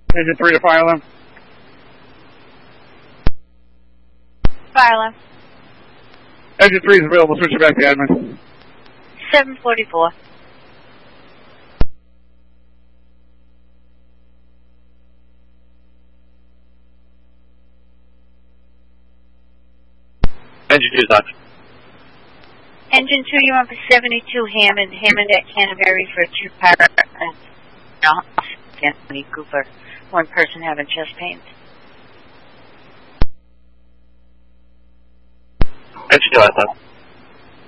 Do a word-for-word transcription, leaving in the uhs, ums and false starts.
Engine three to fire alarm. Fire alarm. Engine three is available. Switch it back to admin. seven forty-four. Engine two is on. Engine two, you're on for seventy-two Hammond. Hammond at Canterbury for two paragraphs. No, Anthony Cooper. One person having chest pains. Engine two, I thought.